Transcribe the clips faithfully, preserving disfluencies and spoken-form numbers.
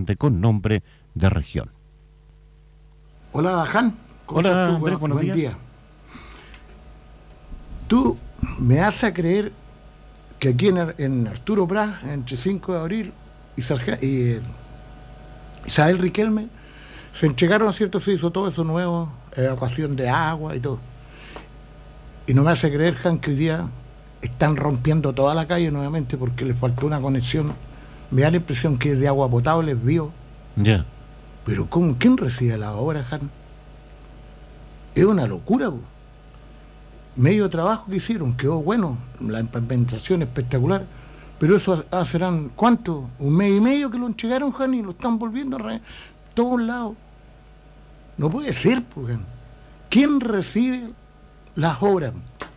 corresponde con nombre de región. Hola, Jan. ¿Cómo Hola, estás tú? Andrés, buenos Buen días. Día. Tú me haces creer que aquí en, en Arturo Prat, entre cinco de abril y, Sarge, y Isabel Riquelme, se entregaron, ¿cierto? Se hizo todo eso nuevo, evacuación de agua y todo. Y no me hace creer, Jan, que hoy día están rompiendo toda la calle nuevamente porque les faltó una conexión. Me da la impresión que es de agua potable, es bio. Ya. Yeah. Pero ¿cómo? ¿Quién recibe la obra, Jan? Es una locura, po. Medio trabajo que hicieron, quedó bueno, la implementación espectacular, pero eso serán, ¿cuánto? Un mes y medio que lo entregaron, Jan, y lo están volviendo a re... todos lados. No puede ser, pues, Jan. ¿Quién recibe las obras?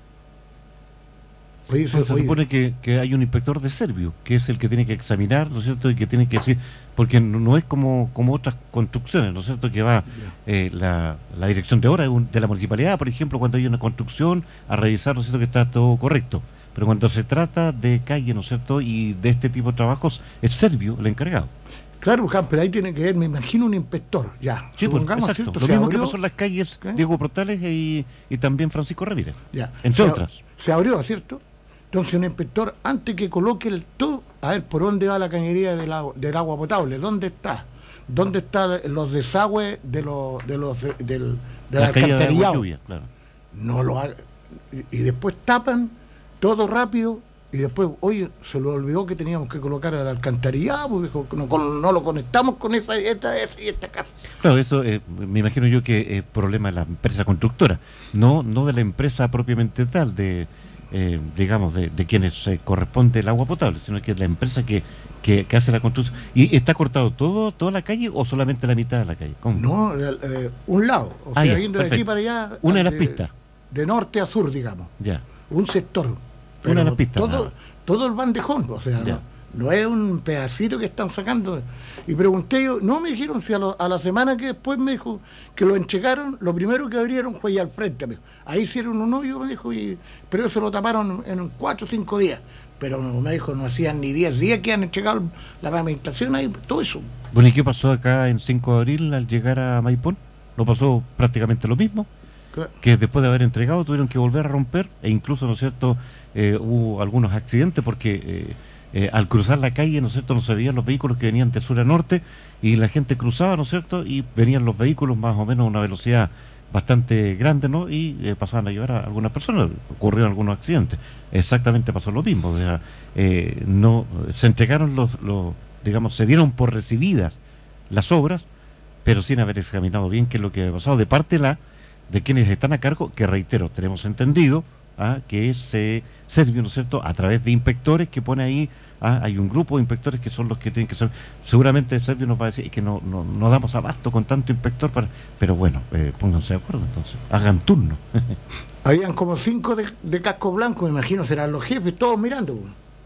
Oye, se, se oye. supone que, que hay un inspector de Servio, que es el que tiene que examinar, ¿no es cierto?, y que tiene que decir, porque no, no es como, como otras construcciones, ¿no es cierto?, que va eh, la, la dirección de obra de la municipalidad, por ejemplo, cuando hay una construcción, a revisar, ¿no es cierto?, que está todo correcto. Pero cuando se trata de calle, ¿no es cierto?, y de este tipo de trabajos, es Servio el encargado. Claro, Jan, pero ahí tiene que ver, me imagino, un inspector, ya. Sí, pues, exacto. ¿Cierto? Lo mismo abrió, que pasó en las calles ¿qué? Diego Portales y, y también Francisco Ramírez, ya. entre se, otras. Se abrió, ¿cierto? Entonces un inspector, antes que coloque el todo, a ver por dónde va la cañería del agua, del agua potable, ¿dónde está? ¿Dónde están los desagües de los de los de, del del alcantarillado? De claro. No lo hagan. Y, y después tapan todo rápido y después, oye, se lo olvidó que teníamos que colocar el alcantarillado, porque no, no lo conectamos con esa esta, esta, esta casa. Claro, eso eh, me imagino yo que es problema de la empresa constructora, no no de la empresa propiamente tal, de Eh, digamos, de, de quienes eh, corresponde el agua potable, sino que es la empresa que, que, que hace la construcción. ¿Y está cortado todo toda la calle o solamente la mitad de la calle? ¿Cómo? No, eh, un lado, o ah, sea, ya, yendo de aquí para allá. Una de las pistas. De norte a sur, digamos. Ya. Un sector. Pero una de las pistas. Todo, todo el bandejón, o sea, no, no es un pedacito que están sacando. Y pregunté yo, no me dijeron si a, lo, a la semana que después me dijo que lo entregaron, lo primero que abrieron fue ahí al frente, me dijo. Ahí hicieron un hoyo, me dijo, y, pero eso lo taparon en cuatro o cinco días. Pero me dijo, no hacían ni diez días que han entregado la pavimentación ahí, todo eso. Bueno, ¿y qué pasó acá en cinco de abril al llegar a Maipón? ¿No pasó prácticamente lo mismo? Claro. Que después de haber entregado tuvieron que volver a romper, e incluso, ¿no es cierto?, eh, hubo algunos accidentes porque... Eh, Eh, al cruzar la calle, ¿no es cierto?, no se veían los vehículos que venían de sur a norte y la gente cruzaba, ¿no es cierto?, y venían los vehículos más o menos a una velocidad bastante grande, ¿no?, y eh, pasaban a llevar a algunas personas, ocurrieron algunos accidentes. Exactamente pasó lo mismo, o sea, eh, no, se entregaron los, los, digamos, se dieron por recibidas las obras, pero sin haber examinado bien qué es lo que ha pasado de parte de, la, de quienes están a cargo, que reitero, tenemos entendido, ¿ah? que es eh, Servio, ¿no es cierto?, a través de inspectores que pone ahí, ¿ah? hay un grupo de inspectores que son los que tienen que ser, seguramente Servio nos va a decir que no, no, no damos abasto con tanto inspector, para, pero bueno, eh, pónganse de acuerdo entonces, hagan turno. Habían como cinco de, de casco blanco, me imagino serán los jefes, todos mirando.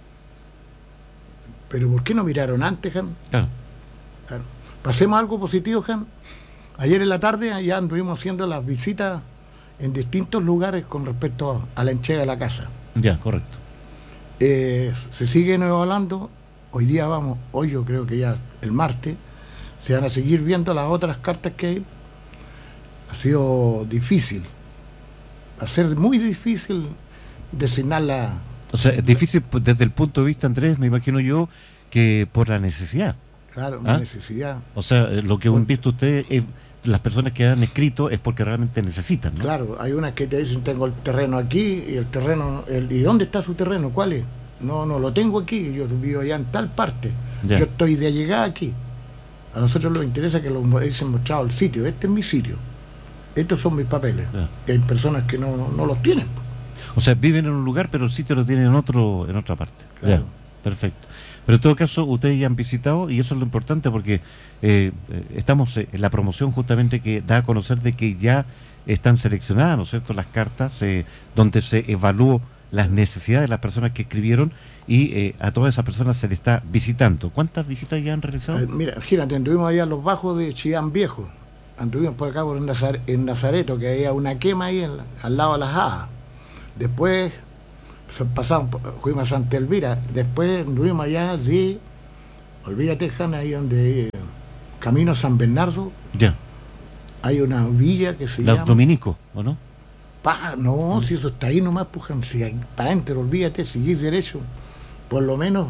Pero ¿por qué no miraron antes, Jan? Claro. Claro. Pasemos algo positivo, Jan. Ayer en la tarde ya anduvimos haciendo las visitas en distintos lugares con respecto a la entrega de la casa. Ya, correcto. Eh, se sigue evaluando, hoy día vamos, hoy yo creo que ya el martes, se van a seguir viendo las otras cartas que hay. Ha sido difícil, va a ser muy difícil designarla. O sea, es difícil desde el punto de vista, Andrés, me imagino yo, que por la necesidad. Claro, una ¿Ah? necesidad. O sea, lo que han visto ustedes es... las personas que han escrito es porque realmente necesitan, ¿no? Claro, hay unas que te dicen tengo el terreno aquí y el terreno, el, ¿y dónde está su terreno? ¿Cuál es? No, no lo tengo aquí, yo vivo allá en tal parte, ya. Yo estoy de llegada aquí. A nosotros nos interesa que nos dicen mostrado el sitio, este es mi sitio, estos son mis papeles. Ya. Y hay personas que no, no, no los tienen. O sea, viven en un lugar pero el sitio lo tienen en otro, en otra parte. Claro. Ya, perfecto. Pero en todo caso, ustedes ya han visitado, y eso es lo importante porque eh, estamos en la promoción justamente que da a conocer de que ya están seleccionadas, ¿no es cierto?, las cartas eh, donde se evaluó las necesidades de las personas que escribieron y eh, a todas esas personas se les está visitando. ¿Cuántas visitas ya han realizado? Eh, mira, fíjate, anduvimos allá a los bajos de Chillán Viejo, anduvimos por acá por Nazar, en Nazareto, que había una quema ahí en la, al lado de las Hadas. Después pasamos, fuimos a Santa Elvira, después anduvimos allá de, olvídate, Jana, ahí donde camino a San Bernardo, ya. hay una villa que se Los llama... dominicos, ¿o no? Pa, no, mm. si eso está ahí nomás, pujan, si hay para adentro, olvídate, seguís derecho, por lo menos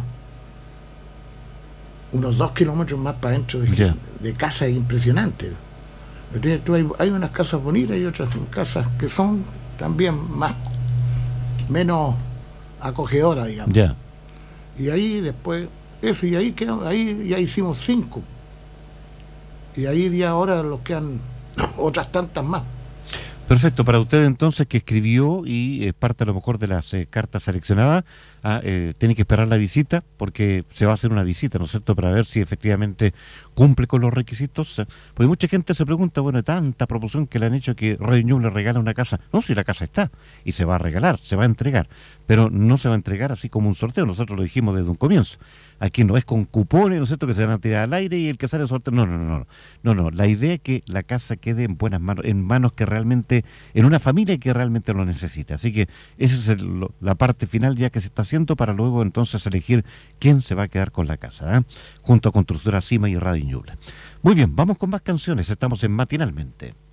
unos dos kilómetros más para adentro de, yeah. de casas impresionantes. Tú, hay, hay unas casas bonitas y otras casas que son también más, menos acogedoras, digamos. Yeah. Y ahí después, eso, y ahí quedamos, ahí ya hicimos cinco. Y ahí ya ahora los quedan otras tantas más. Perfecto, para usted entonces que escribió y eh, parte a lo mejor de las eh, cartas seleccionadas, ah, eh, tiene que esperar la visita, porque se va a hacer una visita, ¿no es cierto?, para ver si efectivamente cumple con los requisitos. Porque mucha gente se pregunta, bueno, tanta promoción que le han hecho que Radio Ñuble le regala una casa. No, si la casa está, y se va a regalar, se va a entregar, pero no se va a entregar así como un sorteo, nosotros lo dijimos desde un comienzo. Aquí no es con cupones, ¿no es cierto?, que se van a tirar al aire y el que sale sorteo. No, no, no, no, no, no. La idea es que la casa quede en buenas manos, en manos que realmente, en una familia que realmente lo necesita. Así que esa es el, lo, la parte final ya que se está haciendo para luego entonces elegir quién se va a quedar con la casa, ¿eh? Junto a Constructora Cima y Radio Ñuble. Muy bien, vamos con más canciones, estamos en Matinalmente.